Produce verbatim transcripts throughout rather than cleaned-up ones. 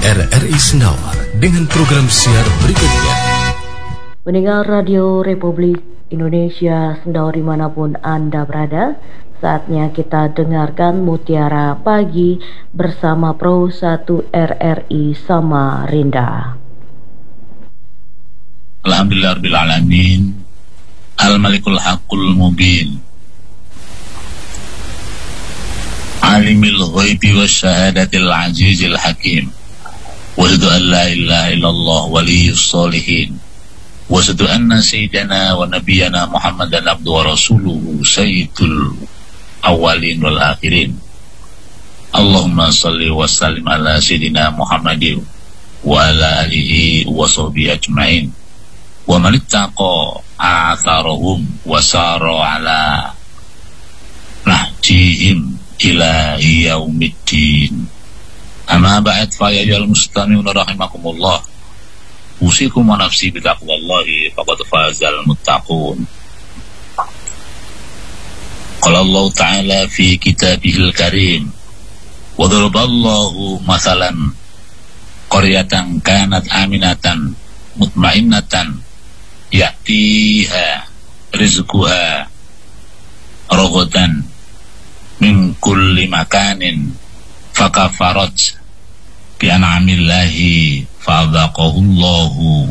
R R I Senawar dengan program siar berikutnya. Pendengar Radio Republik Indonesia Sendawa dimanapun Anda berada, saatnya kita dengarkan Mutiara Pagi bersama Pro satu R R I Samarinda. Alhamdulillahirrahmanirrahim. Al-Malikul Haqqul Mubin, Alimil Ghaibi Wasyahadatil Azizil Hakim, Wasyhadu an la ilaha illallah Waliyyus Shalihin, Wasyhadu anna Sayyidana wa Nabiyyana Muhammadan abduhu wa rasuluhu Sayyidul Awwalin wal Akhirin. Allahumma salli wa sallim ala Sayyidina Muhammadin wa ala alihi wa sahbihi ajma'in, wa man ittaqa atharahum wa sara ala nahjihim ila yaumiddin. Amma ba'd, fa ya ayyuhal mustami'una rahimakumullah, usikum wa nafsi bi taqwallahi faqad fazal muttaqun. Qala Allah ta'ala fi kitabihil karim, wa daraballahu mathalan qaryatan kanat aminatan mutmainnatan ya'tiha rizquha raghadan min kulli makanin fakafarat bi an'amillahi fadhaqahullahu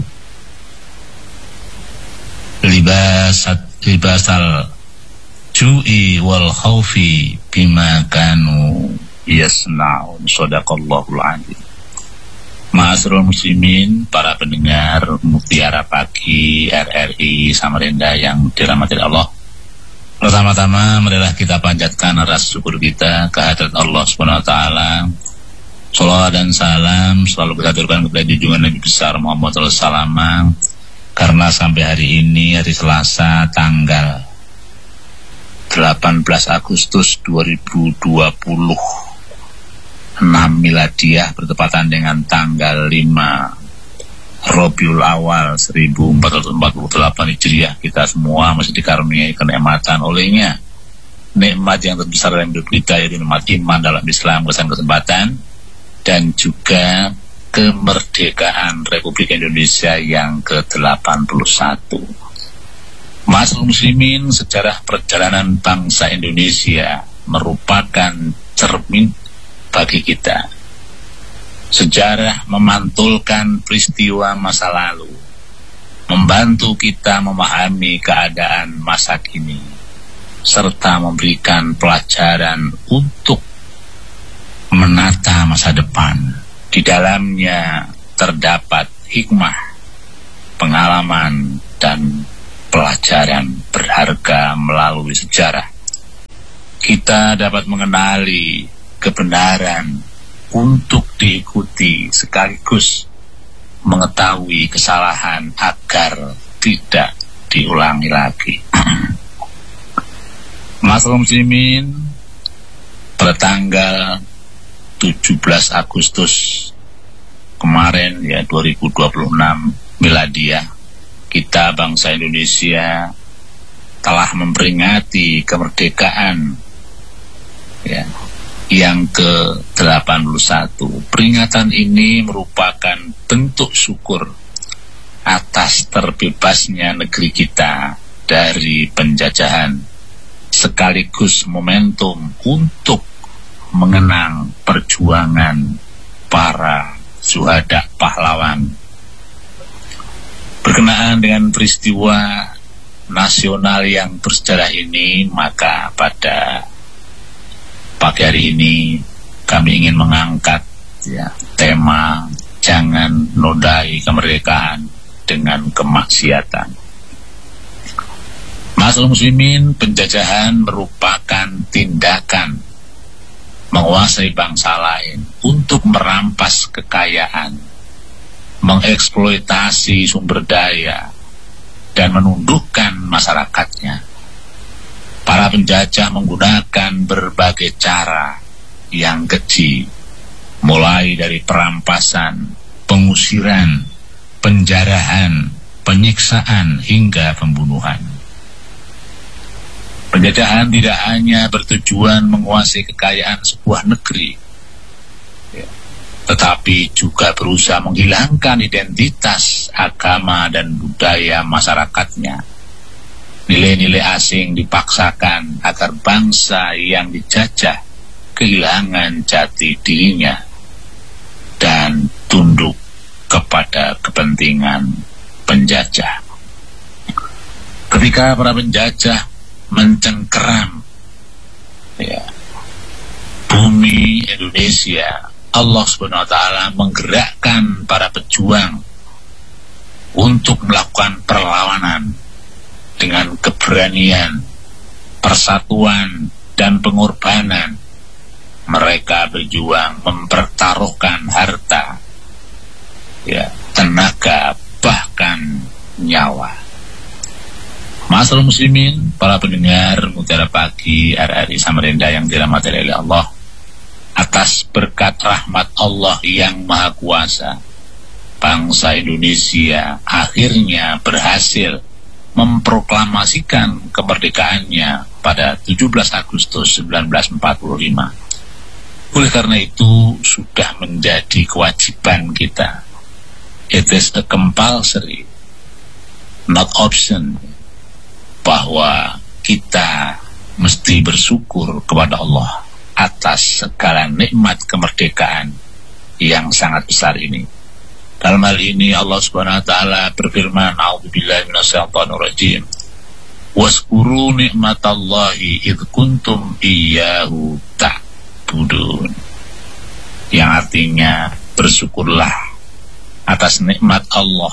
libasat libasal ju'i wal khawfi bima kanu yasna'un. Shadaqallahul azim. Ma'asyiral muslimin, para pendengar Mutiara Pagi R R I Samarinda yang dirahmati Allah. Pertama-tama marilah kita panjatkan rasa syukur kita kehadirat Allah Subhanahu wa taala. Shalawat dan salam selalu kita aturkan kepada junjungan Nabi besar Muhammad sallallahu alaihi wasallam, karena sampai hari ini, hari Selasa tanggal delapan belas Agustus dua ribu dua puluh enam miladiah, bertepatan dengan tanggal lima Rabiul Awal seribu empat ratus empat puluh delapan Hijriah, kita semua masih dikaruniai kenikmatan olehnya. Nikmat yang terbesar dalam hidup kita yaitu nikmat iman dalam Islam, kesan kesempatan, dan juga kemerdekaan Republik Indonesia yang ke delapan puluh satu. Ma'asyiral muslimin, sejarah perjalanan bangsa Indonesia merupakan cermin bagi kita. Sejarah memantulkan peristiwa masa lalu, membantu kita memahami keadaan masa kini, serta memberikan pelajaran untuk menata masa depan. Di dalamnya terdapat hikmah, pengalaman, dan pelajaran berharga melalui sejarah. Kita dapat mengenali kebenaran untuk diikuti, sekaligus mengetahui kesalahan agar tidak diulangi lagi. Ma'asyiral muslimin, pada tanggal tujuh belas Agustus kemarin ya dua ribu dua puluh enam miladiah, kita bangsa Indonesia telah memperingati kemerdekaan ya yang ke delapan puluh satu. Peringatan ini merupakan bentuk syukur atas terbebasnya negeri kita dari penjajahan, sekaligus momentum untuk mengenang perjuangan para syuhada pahlawan. Berkenaan dengan peristiwa nasional yang bersejarah ini, maka pada pagi hari ini kami ingin mengangkat ya, tema jangan nodai kemerdekaan dengan kemaksiatan. Ma'asyiral muslimin, penjajahan merupakan tindakan menguasai bangsa lain untuk merampas kekayaan, mengeksploitasi sumber daya, dan menundukkan masyarakatnya. Para penjajah menggunakan berbagai cara yang keji, mulai dari perampasan, pengusiran, penjarahan, penyiksaan, hingga pembunuhan. Penjajahan tidak hanya bertujuan menguasai kekayaan sebuah negeri, ya, tetapi juga berusaha menghilangkan identitas agama dan budaya masyarakatnya. Nilai-nilai asing dipaksakan agar bangsa yang dijajah kehilangan jati dirinya dan tunduk kepada kepentingan penjajah. Ketika para penjajah mencengkeram ya, bumi Indonesia, Allah Subhanahu wa taala menggerakkan para pejuang untuk melakukan perlawanan dengan keberanian, persatuan, dan pengorbanan. Mereka berjuang mempertaruhkan harta, ya, tenaga, bahkan nyawa. Masyaallah muslimin, para pendengar Mutiara Pagi R R I Samarinda yang dirahmati oleh Allah, atas berkat rahmat Allah yang Maha Kuasa, bangsa Indonesia akhirnya berhasil memproklamasikan kemerdekaannya pada tujuh belas Agustus seribu sembilan ratus empat puluh lima. Oleh karena itu sudah menjadi kewajiban kita. It is a compulsory, not option, bahwa kita mesti bersyukur kepada Allah atas segala nikmat kemerdekaan yang sangat besar ini. Dalam hal ini Allah Subhanahu wa taala berfirman, a'udzubillahi minasyaitonir rajim. Waskuru nikmatallahi id kuntum iyyahu ta'budun. Yang artinya bersyukurlah atas nikmat Allah,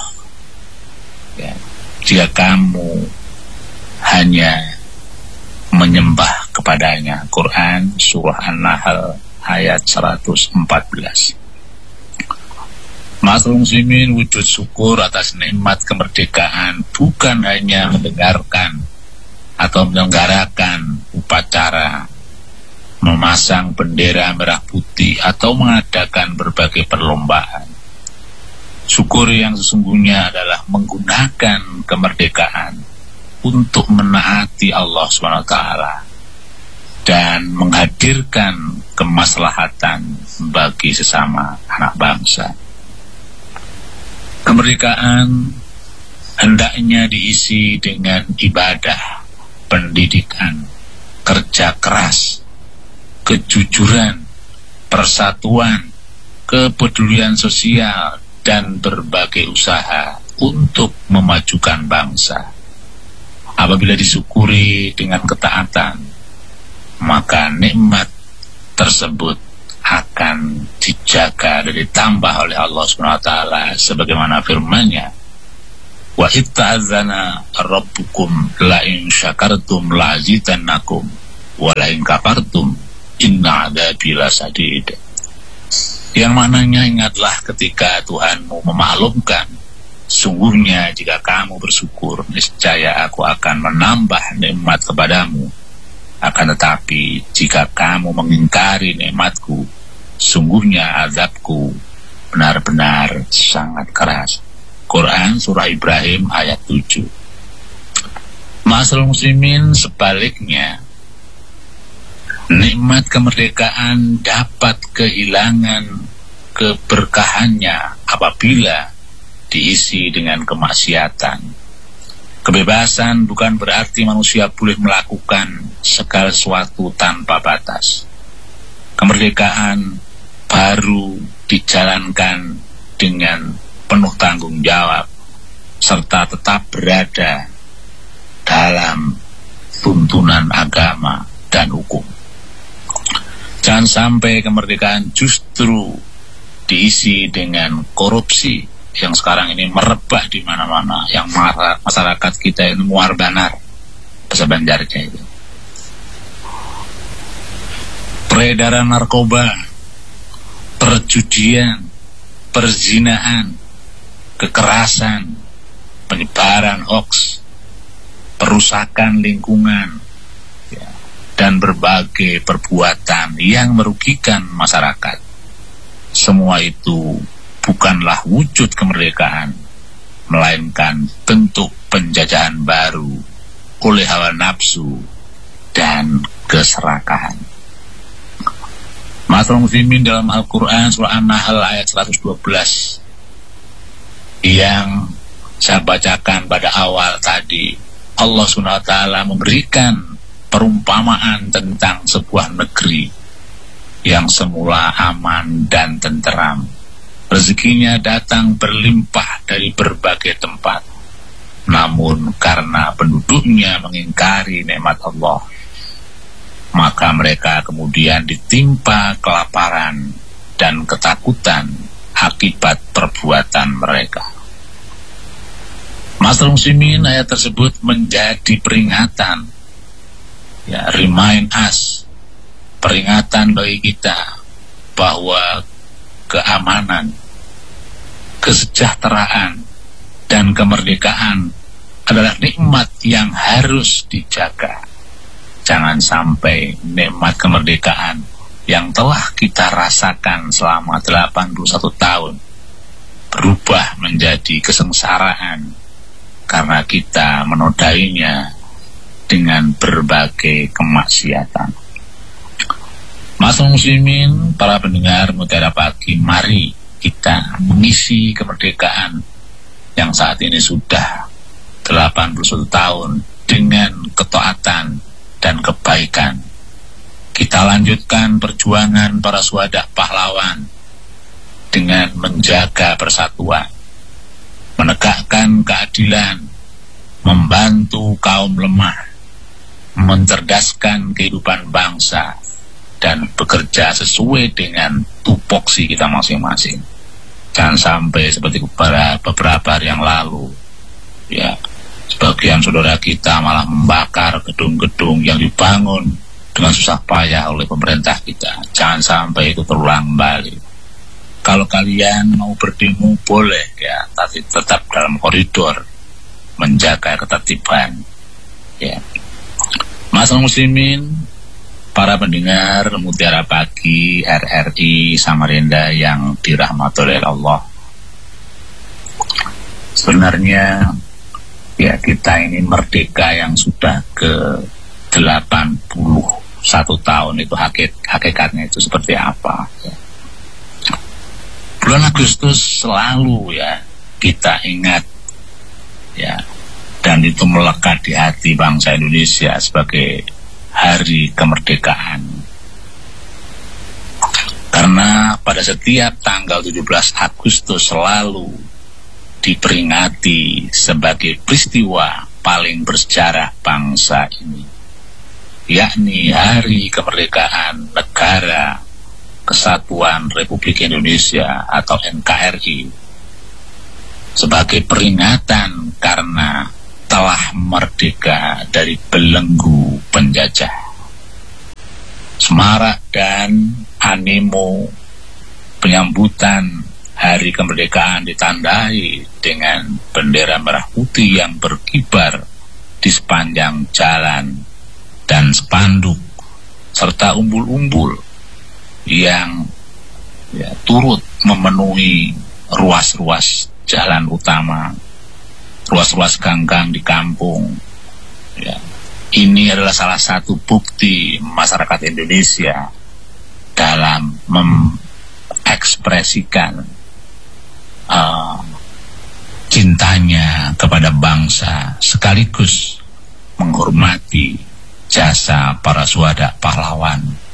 ya, jika kamu hanya menyembah kepadanya. Quran Surah An-Nahl ayat seratus empat belas. Masyaallah muslimin, wujud syukur atas nikmat kemerdekaan bukan hanya mendengarkan atau menyelenggarakan upacara, memasang bendera merah putih atau mengadakan berbagai perlombaan. Syukur yang sesungguhnya adalah menggunakan kemerdekaan untuk menaati Allah subhanahu wa taala dan menghadirkan kemaslahatan bagi sesama anak bangsa. Kemerdekaan hendaknya diisi dengan ibadah, pendidikan, kerja keras, kejujuran, persatuan, kepedulian sosial, dan berbagai usaha untuk memajukan bangsa. Apabila disyukuri dengan ketaatan, maka nikmat tersebut akan dijaga dan ditambah oleh Allah subhanahu wa taala sebagaimana firman-Nya, wa itta'adzana rabbukum la in syakartum la azidannakum wa la in kafartum inna adzabi lasadid. Yang maknanya, ingatlah ketika Tuhanmu memaklumkan, sungguhnya jika kamu bersyukur, niscaya aku akan menambah nikmat kepadamu. Akan tetapi jika kamu mengingkari nikmatku, sungguhnya azabku benar-benar sangat keras. Quran Surah Ibrahim ayat tujuh. Masyaallah muslimin, sebaliknya, nikmat kemerdekaan dapat kehilangan keberkahannya apabila diisi dengan kemaksiatan. Kebebasan bukan berarti manusia boleh melakukan segala sesuatu tanpa batas. Kemerdekaan baru dijalankan dengan penuh tanggung jawab serta tetap berada dalam tuntunan agama dan hukum. Jangan sampai kemerdekaan justru diisi dengan korupsi yang sekarang ini merebak di mana-mana, yang masyarakat kita ini muar banar bahasa Banjarnya itu. Peredaran narkoba, perjudian, perzinaan, kekerasan, penyebaran hoaks, perusakan lingkungan, ya, dan berbagai perbuatan yang merugikan masyarakat. Semua itu bukanlah wujud kemerdekaan, melainkan bentuk penjajahan baru oleh hawa nafsu dan keserakahan. Ma'asyiral muslimin, dalam Al-Quran surah An-Nahl ayat seratus dua belas yang saya bacakan pada awal tadi, Allah subhanahu wa taala memberikan perumpamaan tentang sebuah negeri yang semula aman dan tenteram. Rezekinya datang berlimpah dari berbagai tempat. Namun karena penduduknya mengingkari nikmat Allah, maka mereka kemudian ditimpa kelaparan dan ketakutan akibat perbuatan mereka. Ma'asyiral muslimin, ayat tersebut menjadi peringatan, ya, remind us, peringatan bagi kita bahwa keamanan, kesejahteraan, dan kemerdekaan adalah nikmat yang harus dijaga. Jangan sampai nikmat kemerdekaan yang telah kita rasakan selama delapan puluh satu tahun berubah menjadi kesengsaraan karena kita menodainya dengan berbagai kemaksiatan. Ma'asyiral muslimin, para pendengar Mutiara Pagi, mari kita mengisi kemerdekaan yang saat ini sudah delapan puluh satu tahun dengan ketaatan dan kebaikan. Kita lanjutkan perjuangan para syuhada pahlawan dengan menjaga persatuan, menegakkan keadilan, membantu kaum lemah, mencerdaskan kehidupan bangsa, dan bekerja sesuai dengan tupoksi kita masing-masing. Jangan sampai seperti beberapa, beberapa hari yang lalu, ya, sebagian saudara kita malah membakar gedung-gedung yang dibangun dengan susah payah oleh pemerintah kita. Jangan sampai itu terulang kembali. Kalau kalian mau berdemo boleh, ya, tapi tetap dalam koridor, menjaga ketertiban, ya. Ma'asyiral muslimin, para pendengar Mutiara Pagi R R I Samarinda yang dirahmati oleh Allah, sebenarnya, ya, kita ini merdeka yang sudah ke delapan puluh satu tahun. Itu hakik, hakikatnya itu seperti apa, ya. Bulan Agustus selalu, ya, kita ingat, ya, dan itu melekat di hati bangsa Indonesia sebagai hari kemerdekaan. Karena pada setiap tanggal tujuh belas Agustus selalu diperingati sebagai peristiwa paling bersejarah bangsa ini, yakni Hari Kemerdekaan Negara Kesatuan Republik Indonesia atau N K R I, sebagai peringatan karena telah merdeka dari belenggu penjajah. Semarak dan animo penyambutan Hari Kemerdekaan ditandai dengan bendera merah putih yang berkibar di sepanjang jalan dan spanduk, serta umbul-umbul yang, ya, turut memenuhi ruas-ruas jalan utama, ruas-ruas gang-gang di kampung, ya. Ini adalah salah satu bukti masyarakat Indonesia dalam mengekspresikan uh, cintanya kepada bangsa, sekaligus menghormati jasa para syuhada pahlawan.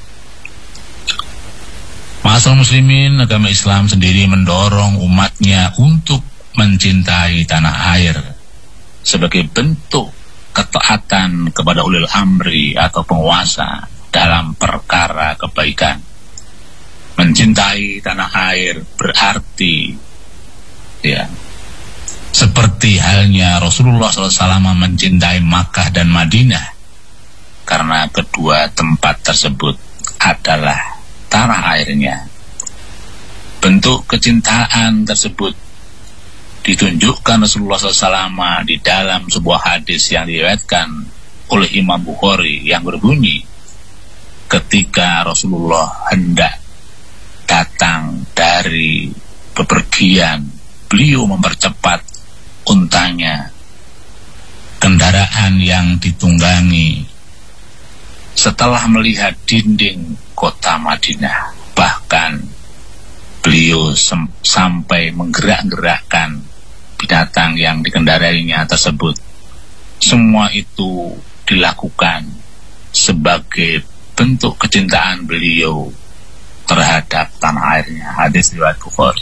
Ma'asyiral muslimin, agama Islam sendiri mendorong umatnya untuk mencintai tanah air sebagai bentuk ketaatan kepada ulil amri atau penguasa dalam perkara kebaikan. Mencintai tanah air berarti, ya, seperti halnya Rasulullah shallallahu alaihi wasallam mencintai Makkah dan Madinah, karena kedua tempat tersebut adalah tanah airnya. Bentuk kecintaan tersebut ditunjukkan Rasulullah shallallahu alaihi wasallam di dalam sebuah hadis yang diriwayatkan oleh Imam Bukhari yang berbunyi, ketika Rasulullah hendak datang dari bepergian, beliau mempercepat untanya, kendaraan yang ditunggangi, setelah melihat dinding kota Madinah. bahkan beliau sem- sampai menggerak-gerakkan binatang yang dikendarainya tersebut. Semua itu dilakukan sebagai bentuk kecintaan beliau terhadap tanah airnya. Hadis riwayat Bukhari.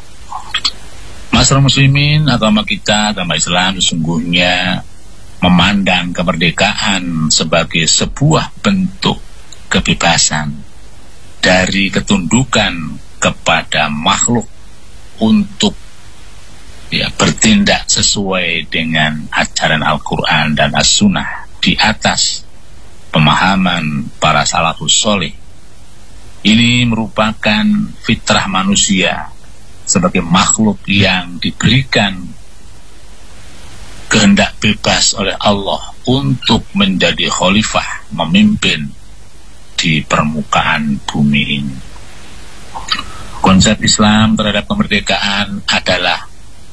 Masyarakat muslimin, agama kita, agama Islam sesungguhnya memandang kemerdekaan sebagai sebuah bentuk kebebasan dari ketundukan kepada makhluk untuk ya bertindak sesuai dengan ajaran Al-Quran dan As-Sunnah di atas pemahaman para salafus soleh. Ini merupakan fitrah manusia sebagai makhluk yang diberikan kehendak bebas oleh Allah untuk menjadi khalifah, memimpin di permukaan bumi ini. Konsep Islam terhadap kemerdekaan adalah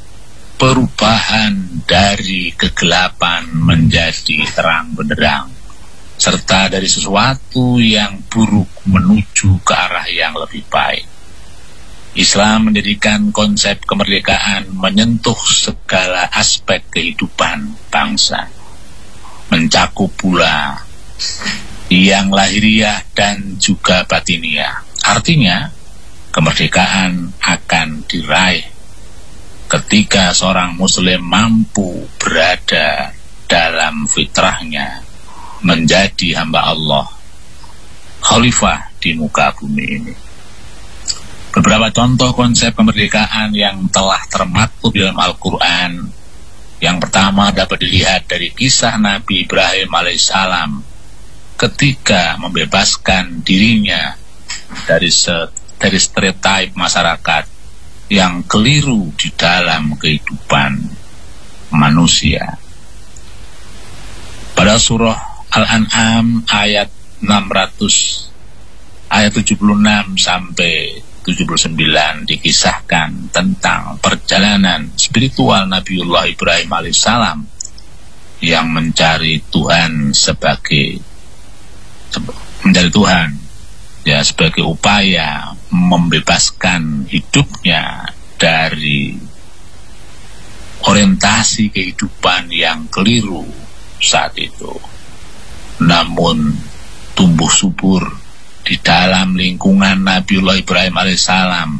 perubahan dari kegelapan menjadi terang benderang, serta dari sesuatu yang buruk menuju ke arah yang lebih baik. Islam menjadikan konsep kemerdekaan menyentuh segala aspek kehidupan bangsa, mencakup pula yang lahiriah dan juga batiniah. Artinya, kemerdekaan akan diraih ketika seorang muslim mampu berada dalam fitrahnya menjadi hamba Allah, khalifah di muka bumi ini. Beberapa contoh konsep kemerdekaan yang telah termaktub dalam Al-Quran. Yang pertama dapat dilihat dari kisah Nabi Ibrahim alaihissalam ketika membebaskan dirinya dari se, dari stereotip masyarakat yang keliru di dalam kehidupan manusia. Pada surah Al-An'am ayat enam ratus ayat tujuh puluh enam sampai tujuh puluh sembilan dikisahkan tentang perjalanan spiritual Nabiullah Ibrahim alaihissalam yang mencari Tuhan sebagai mencari Tuhan ya sebagai upaya membebaskan hidupnya dari orientasi kehidupan yang keliru saat itu. Namun tumbuh subur di dalam lingkungan Nabiullah Ibrahim alaihissalam,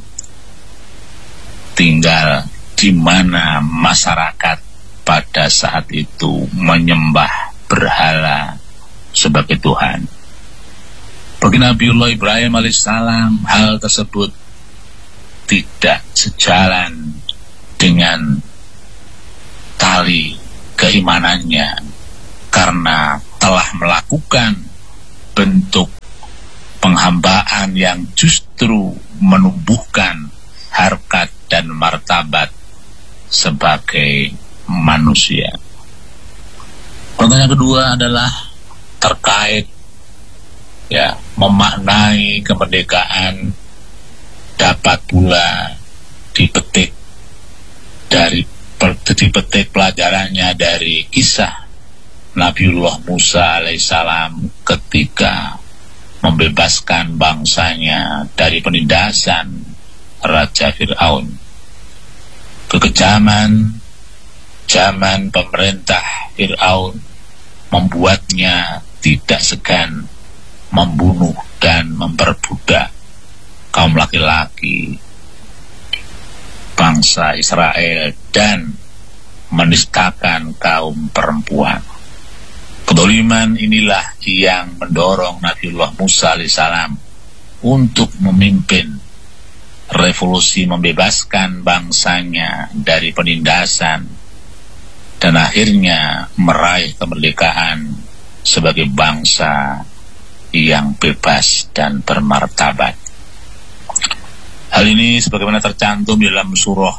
tinggal di mana masyarakat pada saat itu menyembah berhala sebagai Tuhan. Bagi Nabiullah Ibrahim alaihissalam, hal tersebut tidak sejalan dengan tali keimanannya, karena telah melakukan bentuk penghambaan yang justru menumbuhkan harkat dan martabat sebagai manusia. Pertanyaan kedua adalah terkait ya memaknai kemerdekaan dapat pula dipetik dari dipetik pelajarannya dari kisah Nabiullah Musa alaihissalam ketika membebaskan bangsanya dari penindasan Raja Fir'aun. Kekejaman zaman pemerintah Fir'aun membuatnya tidak segan membunuh dan memperbudak kaum laki-laki bangsa Israel dan menistakan kaum perempuan. Kedoliman inilah yang mendorong Nabiullah Musa alaihissalam untuk memimpin revolusi membebaskan bangsanya dari penindasan dan akhirnya meraih kemerdekaan sebagai bangsa yang bebas dan bermartabat. Hal ini sebagaimana tercantum di dalam surah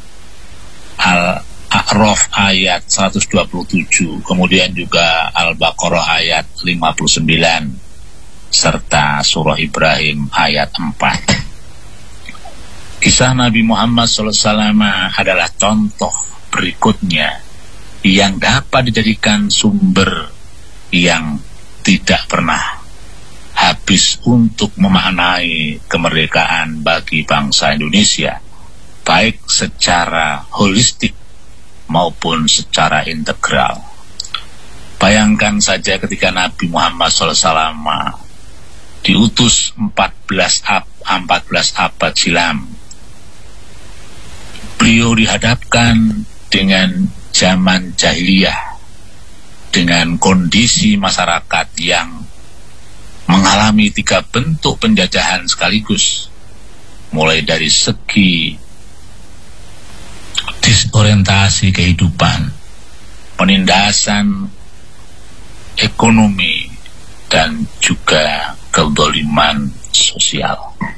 Al-A'raf ayat seratus dua puluh tujuh, kemudian juga Al-Baqarah ayat lima puluh sembilan, serta surah Ibrahim ayat empat. Kisah Nabi Muhammad shallallahu alaihi wasallam adalah contoh berikutnya yang dapat dijadikan sumber yang tidak pernah habis untuk memaknai kemerdekaan bagi bangsa Indonesia, baik secara holistik maupun secara integral. Bayangkan saja ketika Nabi Muhammad shallallahu alaihi wasallam diutus empat belas abad silam, beliau dihadapkan dengan zaman jahiliyah, dengan kondisi masyarakat yang mengalami tiga bentuk penjajahan sekaligus, mulai dari segi disorientasi kehidupan, penindasan ekonomi, dan juga kezaliman sosial.